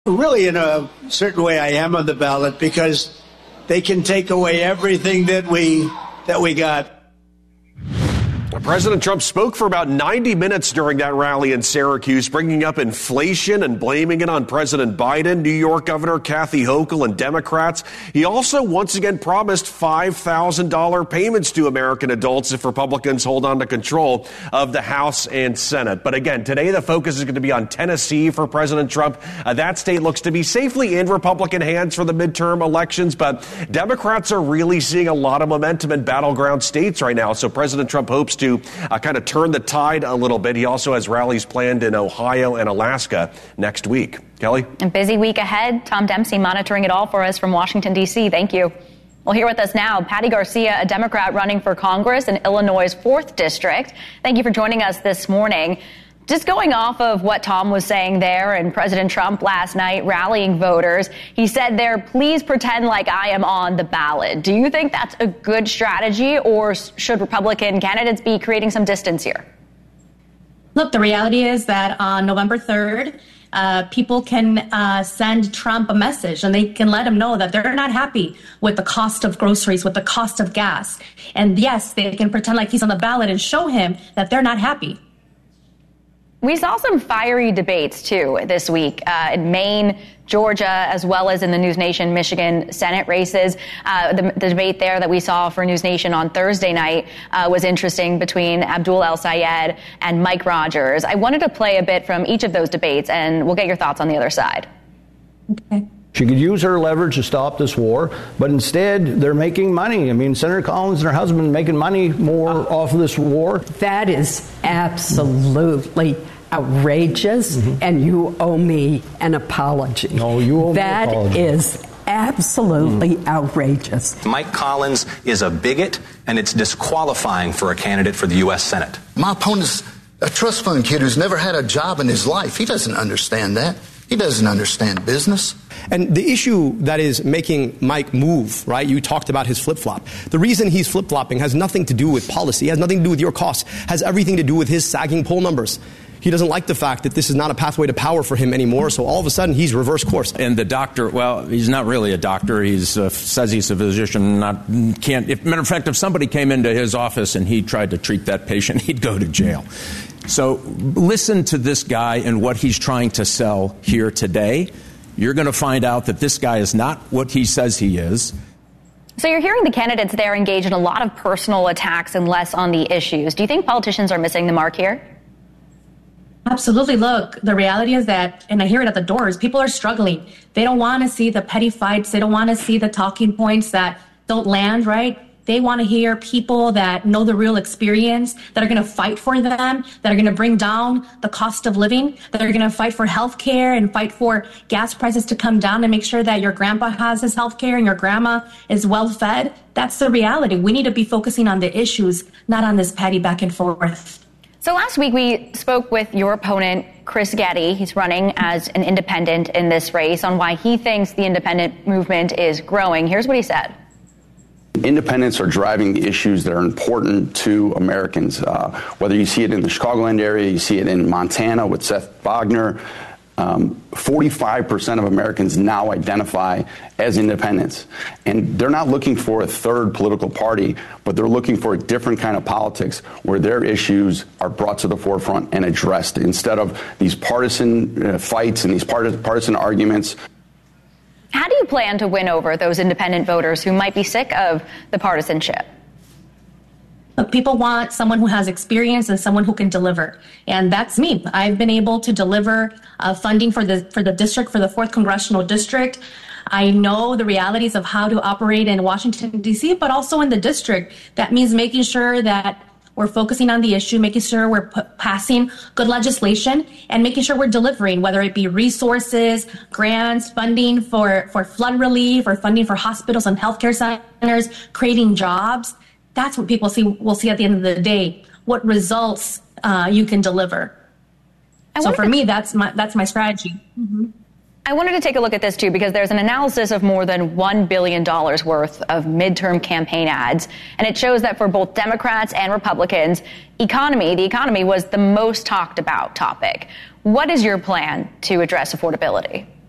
Really, in a certain way, I am on the ballot because they can take away everything that we got. President Trump spoke for about 90 minutes during that rally in Syracuse, bringing up inflation and blaming it on President Biden, New York Governor Kathy Hochul, and Democrats. He also once again promised $5,000 payments to American adults if Republicans hold on to control of the House and Senate. But again, today the focus is going to be on Tennessee for President Trump. That state looks to be safely in Republican hands for the midterm elections, but Democrats are really seeing a lot of momentum in battleground states right now. So President Trump hopes to kind of turn the tide a little bit. He also has rallies planned in Ohio and Alaska next week. Kelly? A busy week ahead. Tom Dempsey monitoring it all for us from Washington, D.C. Thank you. Well, here with us now, Patty Garcia, a Democrat running for Congress in Illinois' 4th District. Thank you for joining us this morning. Just going off of what Tom was saying there and President Trump last night rallying voters, he said there, please pretend like I am on the ballot. Do you think that's a good strategy, or should Republican candidates be creating some distance here? Look, the reality is that on November 3rd, people can send Trump a message and they can let him know that they're not happy with the cost of groceries, with the cost of gas. And yes, they can pretend like he's on the ballot and show him that they're not happy. We saw some fiery debates, too, this week in Maine, Georgia, as well as in the News Nation Michigan Senate races. The debate there that we saw for News Nation on Thursday night was interesting between Abdul El-Sayed and Mike Rogers. I wanted to play a bit from each of those debates, and we'll get your thoughts on the other side. Okay. She could use her leverage to stop this war, but instead they're making money. I mean, Senator Collins and her husband making money more off of this war. That is absolutely outrageous, and you owe me an apology. No, you owe me an apology. That is absolutely outrageous. Mike Collins is a bigot, and it's disqualifying for a candidate for the U.S. Senate. My opponent's a trust fund kid who's never had a job in his life. He doesn't understand that. He doesn't understand business. And the issue that is making Mike move, right, you talked about his flip-flop. The reason he's flip-flopping has nothing to do with policy, has nothing to do with your costs, has everything to do with his sagging poll numbers. He doesn't like the fact that this is not a pathway to power for him anymore, so all of a sudden he's reversed course. And the doctor, well, he's not really a doctor. He says he's a physician. Matter of fact, if somebody came into his office and he tried to treat that patient, he'd go to jail. So listen to this guy and what he's trying to sell here today. You're going to find out that this guy is not what he says he is. So you're hearing the candidates there engage in a lot of personal attacks and less on the issues. Do you think politicians are missing the mark here? Absolutely. Look, the reality is that, and I hear it at the doors, people are struggling. They don't want to see the petty fights. They don't want to see the talking points that don't land, right? They want to hear people that know the real experience, that are going to fight for them, that are going to bring down the cost of living, that are going to fight for health care and fight for gas prices to come down and make sure that your grandpa has his health care and your grandma is well fed. That's the reality. We need to be focusing on the issues, not on this petty back and forth. So last week we spoke with your opponent, Chris Getty. He's running as an independent in this race on why he thinks the independent movement is growing. Here's what he said. Independents are driving the issues that are important to Americans, whether you see it in the Chicagoland area, you see it in Montana with Seth Wagner. 45% of Americans now identify as independents. And they're not looking for a third political party, but they're looking for a different kind of politics where their issues are brought to the forefront and addressed instead of these partisan fights and these partisan arguments. How do you plan to win over those independent voters who might be sick of the partisanship? Look, people want someone who has experience and someone who can deliver. And that's me. I've been able to deliver funding for the district, for the 4th Congressional District. I know the realities of how to operate in Washington, D.C., but also in the district. That means making sure that we're focusing on the issue, making sure we're passing good legislation, and making sure we're delivering, whether it be resources, grants, funding for flood relief, or funding for hospitals and healthcare centers, creating jobs. That's what people will see at the end of the day, what results you can deliver. So for me, that's my strategy. Mm-hmm. I wanted to take a look at this, too, because there's an analysis of more than $1 billion worth of midterm campaign ads. And it shows that for both Democrats and Republicans, the economy was the most talked about topic. What is your plan to address affordability?